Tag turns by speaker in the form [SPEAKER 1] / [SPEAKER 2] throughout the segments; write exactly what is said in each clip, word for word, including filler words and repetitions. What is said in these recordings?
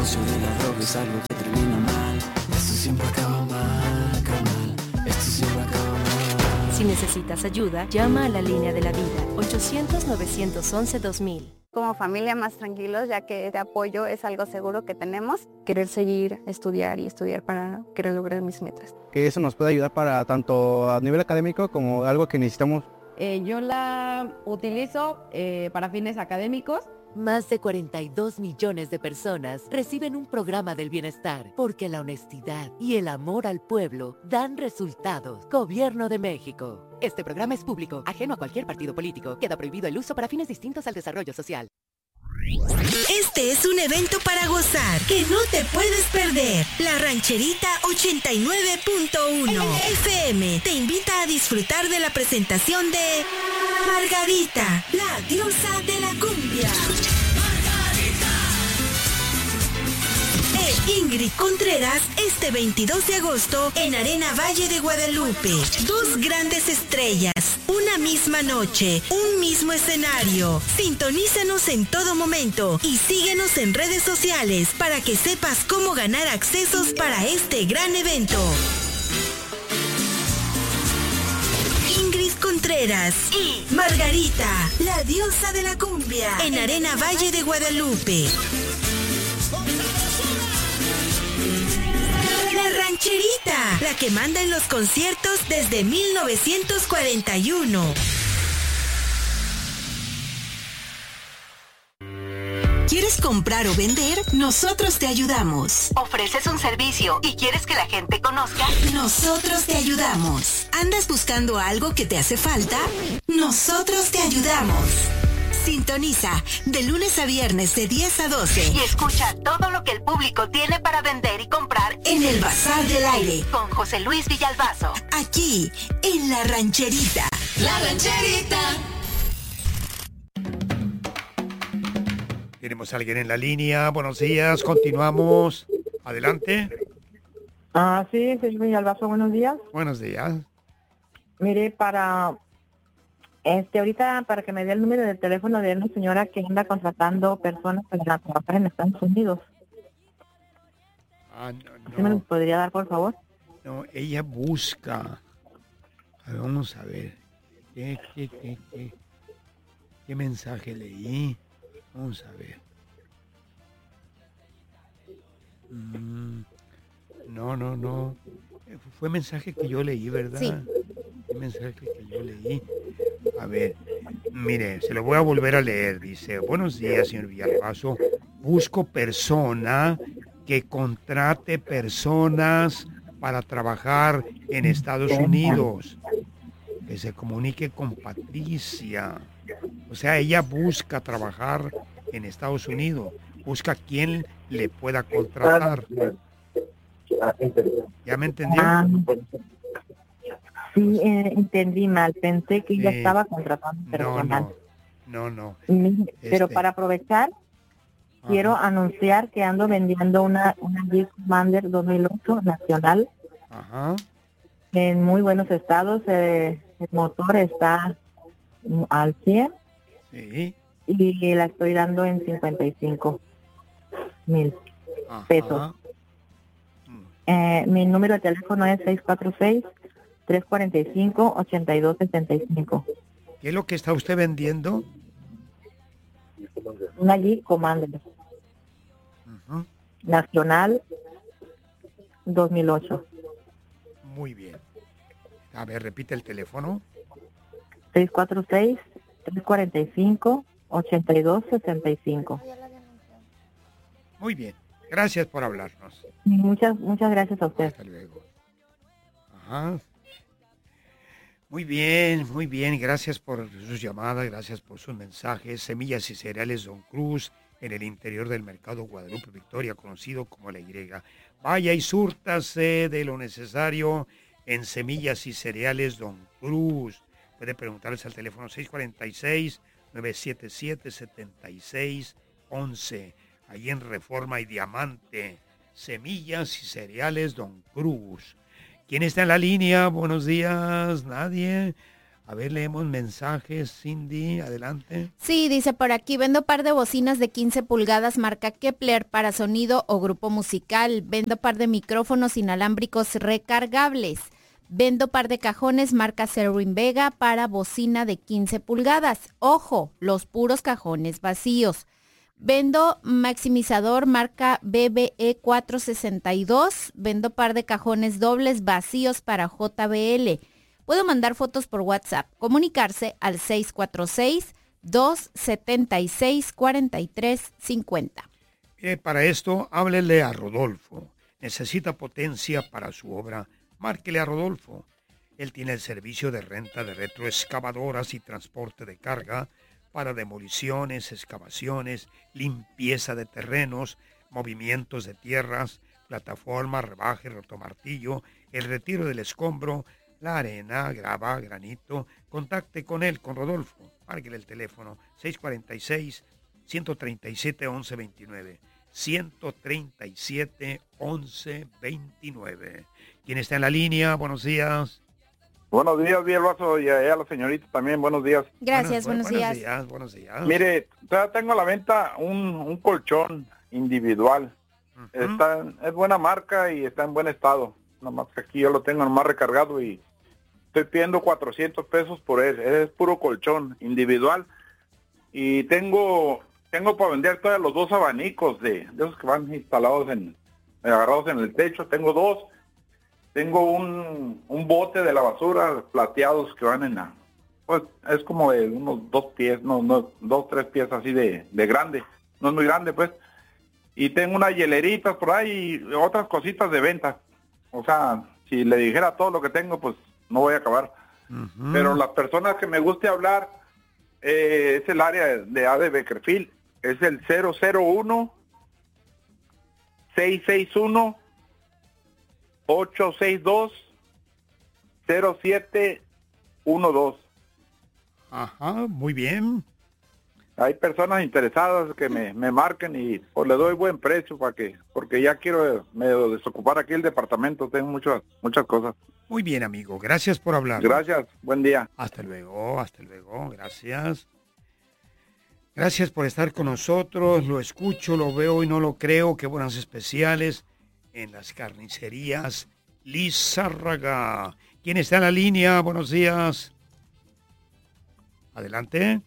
[SPEAKER 1] negocio de la droga es algo que termina mal. Esto siempre acaba mal, carnal. Esto siempre acaba mal.
[SPEAKER 2] Si necesitas ayuda, llama a la línea de la vida, ochocientos, novecientos once, dos mil.
[SPEAKER 3] Como familia más tranquilos, ya que este apoyo es algo seguro que tenemos.
[SPEAKER 4] Querer seguir, estudiar y estudiar para querer lograr mis metas.
[SPEAKER 5] Que eso nos puede ayudar para tanto a nivel académico como algo que necesitamos.
[SPEAKER 6] Eh, yo la utilizo eh, para fines académicos.
[SPEAKER 7] Más de cuarenta y dos millones de personas reciben un programa del bienestar porque la honestidad y el amor al pueblo dan resultados. Gobierno de México. Este programa es público, ajeno a cualquier partido político. Queda prohibido el uso para fines distintos al desarrollo social.
[SPEAKER 8] Este es un evento para gozar que no te puedes perder. La Rancherita ochenta y nueve punto uno F M te invita a disfrutar de la presentación de Margarita, la diosa de la cumbia. E Ingrid Contreras este veintidós de agosto en Arena Valle de Guadalupe. Dos grandes estrellas, una misma noche, un mismo escenario. Sintonízanos en todo momento y síguenos en redes sociales para que sepas cómo ganar accesos para este gran evento. Ingrid Contreras y Margarita, la diosa de la cumbia, en Arena Valle de Guadalupe. La Rancherita, la que manda en los conciertos desde mil novecientos cuarenta y uno. ¿Quieres comprar o vender? Nosotros te ayudamos. ¿Ofreces un servicio y quieres que la gente conozca? Nosotros te ayudamos. ¿Andas buscando algo que te hace falta? Nosotros te ayudamos. Sintoniza de lunes a viernes de diez a doce y escucha todo lo que el público tiene para vender y comprar en el Bazar del Aire con José Luis Villalbazo. Aquí, en La Rancherita. La Rancherita.
[SPEAKER 9] Tenemos a alguien en la línea. Buenos días, continuamos. Adelante.
[SPEAKER 10] Ah, sí, señor Villalbazo, buenos días.
[SPEAKER 9] Buenos días.
[SPEAKER 10] Mire, para... Este, ahorita para que me dé el número de teléfono de una señora que anda contratando personas para trabajar en Estados Unidos.
[SPEAKER 9] Ah, no, no.
[SPEAKER 10] ¿Sí me lo podría dar, por favor?
[SPEAKER 9] No, ella busca. A ver, vamos a ver. ¿Qué, qué, qué, qué? ¿Qué mensaje leí? Vamos a ver. Mm, no, no, no. Fue mensaje que yo leí, ¿verdad?
[SPEAKER 10] Sí.
[SPEAKER 9] Fue mensaje que yo leí. A ver, mire, se lo voy a volver a leer. Dice, buenos días, señor Villalbazo. Busco persona que contrate personas para trabajar en Estados Unidos. Que se comunique con Patricia. O sea, ella busca trabajar en Estados Unidos. Busca quien le pueda contratar. ¿Ya me entendió?
[SPEAKER 10] Ah, sí, eh, entendí mal. Pensé que ella
[SPEAKER 9] Sí.
[SPEAKER 10] estaba contratando personal.
[SPEAKER 9] No, no.
[SPEAKER 10] Mm, Pero
[SPEAKER 9] Este,
[SPEAKER 10] para aprovechar,
[SPEAKER 9] ajá.
[SPEAKER 10] quiero anunciar que ando vendiendo una, una Jeep Commander dos mil ocho nacional
[SPEAKER 9] Ajá.
[SPEAKER 10] en muy buenos estados. Eh, el motor está mm, al cien
[SPEAKER 9] Sí.
[SPEAKER 10] y la estoy dando en cincuenta y cinco mil
[SPEAKER 9] Ajá.
[SPEAKER 10] pesos. Eh, mi número de teléfono es seis cuatro seis, tres cuatro cinco, ocho dos siete cinco.
[SPEAKER 9] ¿Qué es lo que está usted vendiendo?
[SPEAKER 10] Una Jeep Commander
[SPEAKER 9] Ujú.
[SPEAKER 10] nacional dos mil ocho.
[SPEAKER 9] Muy bien. A ver, repite el teléfono.
[SPEAKER 10] seis cuatro seis, tres cuatro cinco, ocho dos siete cinco.
[SPEAKER 9] Muy bien. Gracias por hablarnos.
[SPEAKER 10] Muchas, muchas gracias a usted.
[SPEAKER 9] Hasta luego. Ajá. Muy bien, muy bien. Gracias por sus llamadas, gracias por sus mensajes. Semillas y cereales Don Cruz, en el interior del mercado Guadalupe Victoria, conocido como La Y. Vaya y súrtase de lo necesario en Semillas y Cereales Don Cruz. Puede preguntarles al teléfono seis cuatro seis, nueve siete siete, siete seis once. Ahí en Reforma y Diamante. Semillas y Cereales Don Cruz. ¿Quién está en la línea? Buenos días. ¿Nadie? A ver, leemos mensajes. Cindy, adelante.
[SPEAKER 11] Sí, dice por aquí, vendo par de bocinas de quince pulgadas marca Kepler para sonido o grupo musical. Vendo par de micrófonos inalámbricos recargables. Vendo par de cajones marca Serwin Vega para bocina de quince pulgadas. Ojo, los puros cajones vacíos. Vendo maximizador marca B B E cuatrocientos sesenta y dos. Vendo par de cajones dobles vacíos para J B L. Puedo mandar fotos por WhatsApp. Comunicarse al seis cuatro seis, dos siete seis, cuatro tres cinco cero.
[SPEAKER 9] Mire, para esto, háblele a Rodolfo. Necesita potencia para su obra. Márquele a Rodolfo. Él tiene el servicio de renta de retroexcavadoras y transporte de carga para demoliciones, excavaciones, limpieza de terrenos, movimientos de tierras, plataforma, rebaje, rotomartillo, el retiro del escombro, la arena, grava, granito. Contacte con él, con Rodolfo. Márquele el teléfono seis cuatro seis, uno tres siete, once veintinueve. ciento treinta y siete, once veintinueve. ¿Quién está en la línea? Buenos días.
[SPEAKER 12] Buenos días, Villalbazo, y a la señorita también, buenos días.
[SPEAKER 11] Gracias,
[SPEAKER 9] buenos,
[SPEAKER 11] buenos,
[SPEAKER 9] buenos
[SPEAKER 11] días.
[SPEAKER 9] días. Buenos días.
[SPEAKER 12] Mire, todavía tengo a la venta un, un colchón individual. Uh-huh. Está, es buena marca y está en buen estado. Nada más que aquí yo lo tengo más recargado y estoy pidiendo cuatrocientos pesos por él. Es puro colchón individual. Y tengo tengo para vender todavía los dos abanicos de, de esos que van instalados en, agarrados en el techo. Tengo dos. Tengo un, un bote de la basura plateados que van en la... Pues es como de unos dos pies, no, no, dos, tres pies así de, de grande. No es muy grande, pues. Y tengo unas hieleritas por ahí y otras cositas de venta. O sea, si le dijera todo lo que tengo, pues no voy a acabar. Uh-huh. Pero las personas que me guste hablar, eh, es el área de A de Beckerfield. Es el cero cero uno, seis seis uno, ocho seis dos, cero siete uno dos.
[SPEAKER 9] Ajá, muy bien.
[SPEAKER 12] Hay personas interesadas que me, me marquen y pues le doy buen precio para que, porque ya quiero medio desocupar aquí el departamento, tengo muchas muchas cosas.
[SPEAKER 9] Muy bien, amigo, gracias por hablar.
[SPEAKER 12] Gracias, buen día.
[SPEAKER 9] Hasta luego, hasta luego, gracias. Gracias por estar con nosotros, lo escucho, lo veo y no lo creo, qué buenas especiales en las carnicerías Lizárraga. ¿Quién está en la línea? Buenos días. Adelante.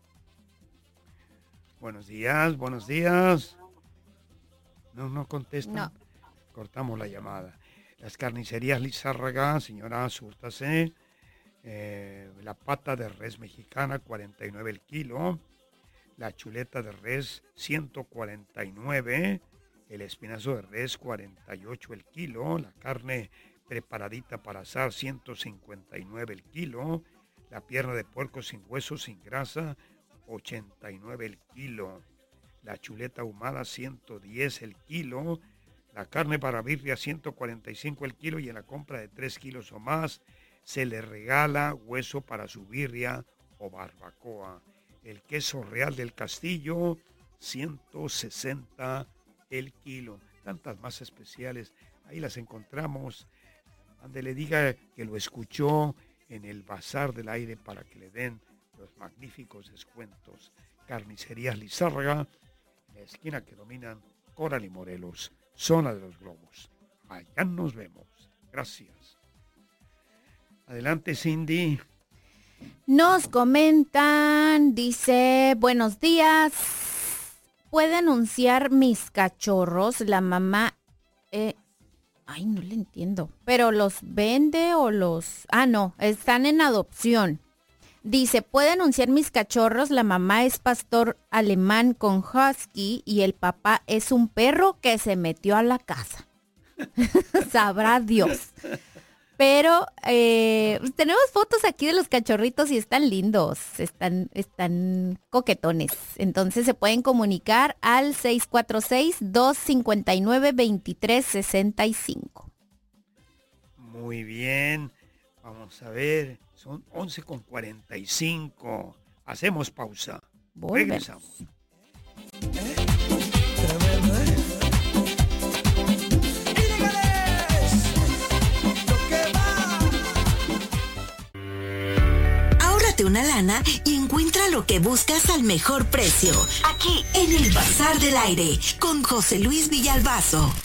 [SPEAKER 9] Buenos días, buenos días. No, no contestan.
[SPEAKER 11] No.
[SPEAKER 9] Cortamos la llamada. Las carnicerías Lizárraga, señora, súrtase. Eh, la pata de res mexicana, cuarenta y nueve el kilo. La chuleta de res, ciento cuarenta y nueve. El espinazo de res, cuarenta y ocho el kilo. La carne preparadita para asar, ciento cincuenta y nueve el kilo. La pierna de puerco sin hueso, sin grasa, ochenta y nueve el kilo. La chuleta ahumada, ciento diez el kilo. La carne para birria, ciento cuarenta y cinco el kilo. Y en la compra de tres kilos o más, se le regala hueso para su birria o barbacoa. El queso Real del Castillo, ciento sesenta el kilo. Tantas más especiales, ahí las encontramos. Donde le diga que lo escuchó en el Bazar del Aire para que le den los magníficos descuentos. Carnicerías Lizárraga, en la esquina que dominan Coral y Morelos, zona de los globos. Allá nos vemos. Gracias. Adelante, Cindy.
[SPEAKER 11] Nos comentan, dice, buenos días. ¿Puede anunciar mis cachorros? La mamá... Eh, ay, no le entiendo. ¿Pero los vende o los...? Ah, no, están en adopción. Dice, ¿puede anunciar mis cachorros? La mamá es pastor alemán con husky y el papá es un perro que se metió a la casa. Sabrá Dios. Pero eh, tenemos fotos aquí de los cachorritos y están lindos, están, están coquetones. Entonces se pueden comunicar al seis cuatro seis, dos cinco nueve, dos tres seis cinco.
[SPEAKER 9] Muy bien, vamos a ver, son once con cuarenta y cinco. Hacemos pausa.
[SPEAKER 11] Volvemos.
[SPEAKER 9] Regresamos.
[SPEAKER 8] Soriana y encuentra lo que buscas al mejor precio. Aquí, en el Bazar del Aire, con José Luis Villalbazo.